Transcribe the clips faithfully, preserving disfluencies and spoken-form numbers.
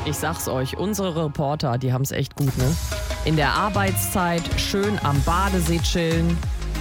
Ich sag's euch, unsere Reporter, die haben's echt gut, ne? In der Arbeitszeit schön am Badesee chillen.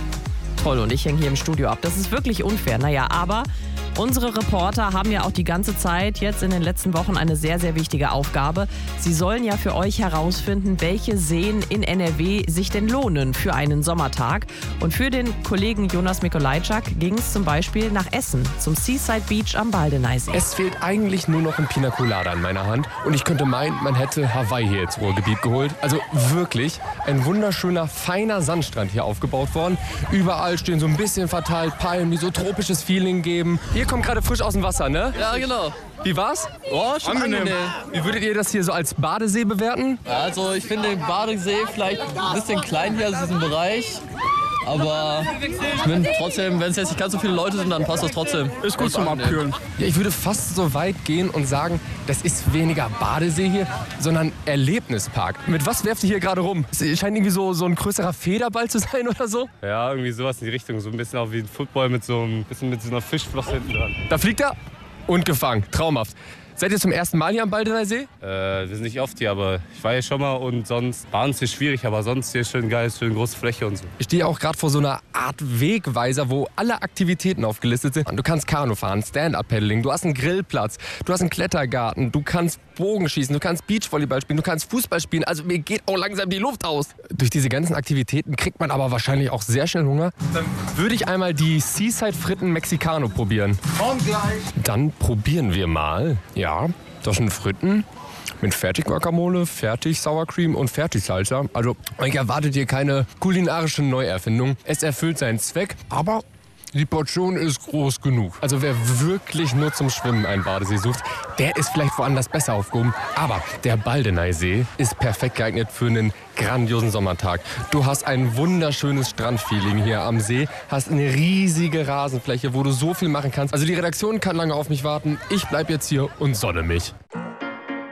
Toll, und ich hänge hier im Studio ab. Das ist wirklich unfair. Naja, aber unsere Reporter haben ja auch die ganze Zeit jetzt in den letzten Wochen eine sehr, sehr wichtige Aufgabe. Sie sollen ja für euch herausfinden, welche Seen in N R W sich denn lohnen für einen Sommertag. Und für den Kollegen Jonas Mikolajczak ging es zum Beispiel nach Essen, zum Seaside Beach am Baldeneysee. Es fehlt eigentlich nur noch ein Pina Colada in meiner Hand. Und ich könnte meinen, man hätte Hawaii hier ins Ruhrgebiet geholt. Also wirklich ein wunderschöner, feiner Sandstrand hier aufgebaut worden. Überall stehen so ein bisschen verteilt Palmen, die so tropisches Feeling geben. Ihr kommt gerade frisch aus dem Wasser, ne? Ja, genau. Wie war's? Oh, schon angenehm. angenehm. Wie würdet ihr das hier so als Badesee bewerten? Also ich finde den Badesee vielleicht ein bisschen klein hier aus diesem Bereich. Aber ich bin trotzdem, wenn es jetzt nicht ganz so viele Leute sind, dann passt das trotzdem. Ist gut zum Abkühlen. Ja, ich würde fast so weit gehen und sagen, das ist weniger Badesee hier, sondern Erlebnispark. Mit was werft ihr hier gerade rum? Es scheint irgendwie so, so ein größerer Federball zu sein oder so. Ja, irgendwie sowas in die Richtung. So ein bisschen auch wie ein Football mit so, ein bisschen mit so einer Fischflosse hinten dran. Da fliegt er und gefangen. Traumhaft. Seid ihr zum ersten Mal hier am Baldeneysee? Äh, wir sind nicht oft hier, aber ich war hier schon mal und sonst war es hier schwierig, aber sonst hier schön geil, schön große Fläche und so. Ich stehe auch gerade vor so einer Art Wegweiser, wo alle Aktivitäten aufgelistet sind. Du kannst Kanu fahren, Stand-Up-Paddling, du hast einen Grillplatz, du hast einen Klettergarten, du kannst Bogenschießen, du kannst Beachvolleyball spielen, du kannst Fußball spielen. Also mir geht auch langsam die Luft aus. Durch diese ganzen Aktivitäten kriegt man aber wahrscheinlich auch sehr schnell Hunger. Dann würde ich einmal die Seaside Fritten Mexicano probieren. Komm gleich. Dann probieren wir mal. Ja, das sind Fritten mit Fertig-Guacamole, Fertig-Sour-Cream und Fertig-Salsa. Also, euch erwartet hier keine kulinarische Neuerfindung. Es erfüllt seinen Zweck, aber die Portion ist groß genug. Also wer wirklich nur zum Schwimmen einen Badesee sucht, der ist vielleicht woanders besser aufgehoben. Aber der Baldeneysee ist perfekt geeignet für einen grandiosen Sommertag. Du hast ein wunderschönes Strandfeeling hier am See, hast eine riesige Rasenfläche, wo du so viel machen kannst. Also die Redaktion kann lange auf mich warten. Ich bleib jetzt hier und sonne mich.